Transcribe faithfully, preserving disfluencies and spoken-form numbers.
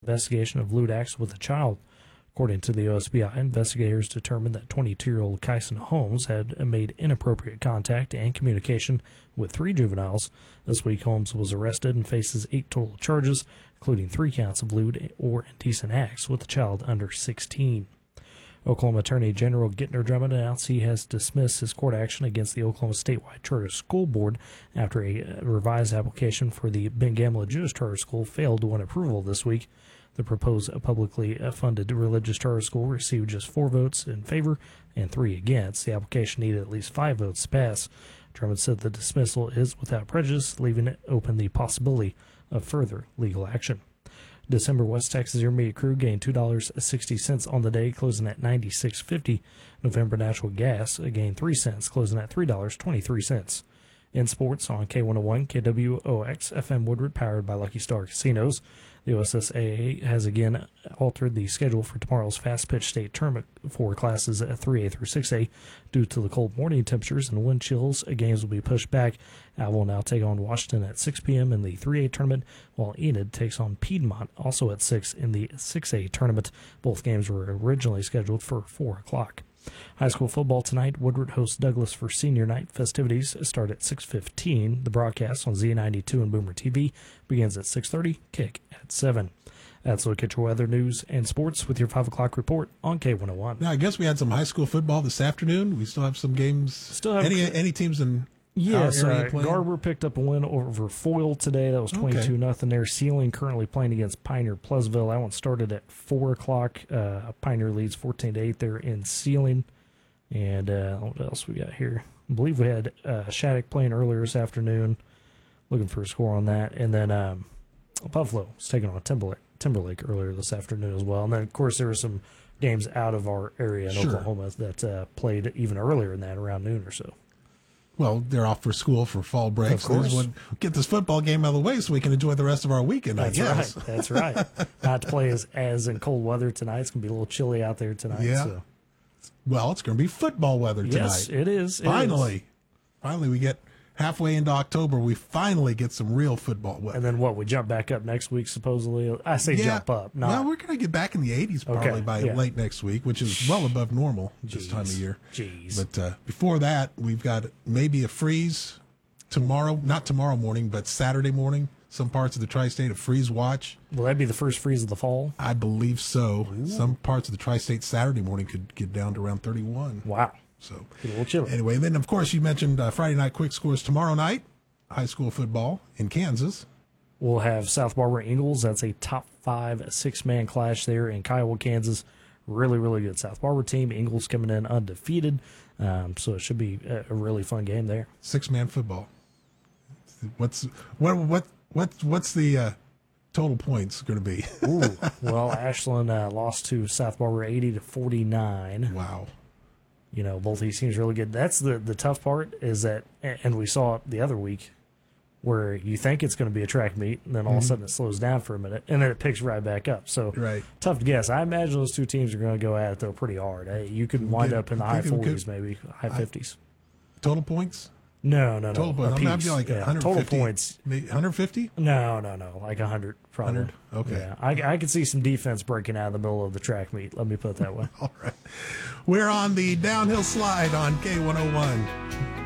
investigation of lewd acts with a child. According to the O S B I, investigators determined that twenty-two-year-old Kyson Holmes had made inappropriate contact and communication with three juveniles. This week, Holmes was arrested and faces eight total charges, including three counts of lewd or indecent acts with a child under sixteen. Oklahoma Attorney General Gittner Drummond announced he has dismissed his court action against the Oklahoma Statewide Charter School Board after a revised application for the Ben Gamla Jewish Charter School failed to win approval this week. The proposed publicly funded religious charter school received just four votes in favor and three against. The application needed at least five votes to pass. Drummond said the dismissal is without prejudice, leaving it open the possibility of further legal action. December West Texas Intermediate Crude gained two dollars and sixty cents on the day, closing at ninety-six fifty. November Natural Gas gained three cents, closing at three dollars and twenty-three cents. In sports, on K one oh one, K W O X, F M Woodward, powered by Lucky Star Casinos, the O S S A A has again altered the schedule for tomorrow's fast-pitch state tournament for classes at three A through six A. Due to the cold morning temperatures and wind chills, games will be pushed back. Alva will now take on Washington at six p.m. in the three A tournament, while Enid takes on Piedmont, also at six in the six A tournament. Both games were originally scheduled for four o'clock. High school football tonight. Woodward hosts Douglas for senior night. Festivities start at six fifteen. The broadcast on Z ninety-two and Boomer T V begins at six thirty. Kick at seven. That's a look at your weather, news, and sports with your five o'clock report on K one oh one. Now, I guess we had some high school football this afternoon. We still have some games. Still have any any teams in Yes, our area uh, playing? Garber picked up a win over Foyle today. That was twenty-two nothing. They're Sealing currently playing against Pioneer Pleasantville. That one started at four o'clock. Uh, Pioneer leads fourteen to eight there in Sealing. And uh, what else we got here? I believe we had uh, Shattuck playing earlier this afternoon. Looking for a score on that. And then um, Buffalo was taking on Timberlake, Timberlake earlier this afternoon as well. And then, of course, there were some games out of our area in Sure. Oklahoma that uh, played even earlier than that, around noon or so. Well, they're off for school for fall break. Of So this course. one, get this football game out of the way so we can enjoy the rest of our weekend, That's I guess. right. That's right. Not to play as, as in cold weather tonight. It's going to be a little chilly out there tonight. Yeah. So. Well, it's going to be football weather tonight. Yes, it is. It finally. is. Finally, we get halfway into October. We finally get some real football weather. And then what? We jump back up next week, supposedly. I say Yeah. jump up. Not, Well, we're going to get back in the eighties probably Okay, by yeah. late next week, which is well above normal this time of Jeez. year. Jeez. But uh, before that, we've got maybe a freeze tomorrow, not tomorrow morning, but Saturday morning. Some parts of the tri-state, a freeze watch. Will that be the first freeze of the fall? I believe so. Some parts of the tri-state Saturday morning could get down to around thirty-one. Wow. So Get a little chilly. anyway, and then of course you mentioned uh, Friday night quick scores tomorrow night, high school football in Kansas. We'll have South Barbara Ingles. That's a top five six-man clash there in Kiowa, Kansas. Really, really good South Barbara team. Ingles coming in undefeated. Um, so it should be a, a really fun game there. Six-man football. What's what what what what's the uh, total points going to be? Ooh. Well, Ashland uh, lost to South Barbara eighty to forty-nine. Wow. You know, both these teams really good. That's the, the tough part is that, and we saw it the other week, where you think it's going to be a track meet, and then all of a sudden it slows down for a minute, and then it picks right back up. So Right. tough to guess. I imagine those two teams are going to go at it, though, pretty hard. Hey, you could wind Good. up in the I high think it could- forties, maybe, high fifties. Total points? No, no, no. Total points. a I'm not piece. like Yeah, one hundred fifty. Total points. Maybe one hundred fifty? No, no, no. Like one hundred, probably. one hundred? Okay. Yeah, I, I could see some defense breaking out of the middle of the track meet. Let me put it that way. All right. We're on the downhill slide on K one oh one.